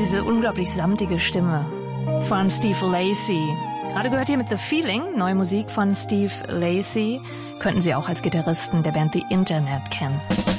Diese unglaublich samtige Stimme von Steve Lacy. Gerade gehört ihr mit The Feeling, neue Musik von Steve Lacy. Könnten Sie auch als Gitarristen der Band The Internet kennen.